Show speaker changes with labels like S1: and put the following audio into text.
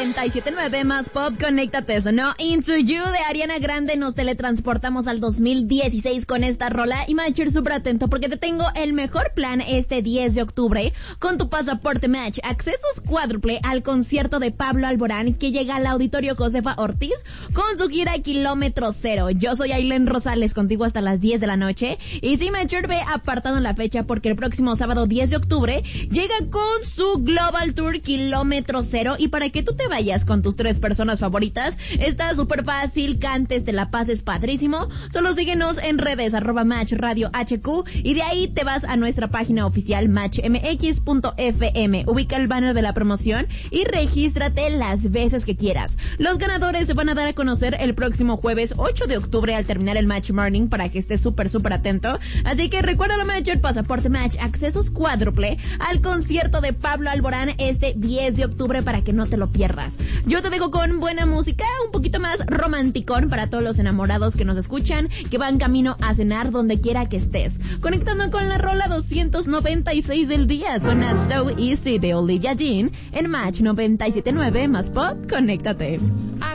S1: 97.9 más pop, conéctate, sonó Into You de Ariana Grande. Nos teletransportamos al 2016 con esta rola y Matcher, súper atento porque te tengo el mejor plan este 10 de octubre con tu pasaporte Match, accesos cuádruple al concierto de Pablo Alborán que llega al Auditorio Josefa Ortiz con su gira Kilómetro Cero. Yo soy Ailén Rosales, contigo hasta las 10 de la noche y sí, Matcher, ve apartado en la fecha porque el próximo sábado 10 de octubre llega con su Global Tour Kilómetro Cero y para que tú te vayas con tus 3 personas favoritas, está súper fácil, cantes, te la pases padrísimo, solo síguenos en redes @Match Radio HQ y de ahí te vas a nuestra página oficial matchmx.fm, ubica el banner de la promoción y regístrate las veces que quieras. Los ganadores se van a dar a conocer el próximo jueves 8 de octubre al terminar el Match Morning para que estés súper atento, así que recuérdalo, Matcher, pasaporte Match, accesos cuádruple al concierto de Pablo Alborán este 10 de octubre para que no te lo pierdas. Yo te dejo con buena música, un poquito más romanticón para todos los enamorados que nos escuchan, que van camino a cenar donde quiera que estés. Conectando con la rola 296 del día, suena So Easy de Olivia Dean en Match 97.9 más pop, conéctate.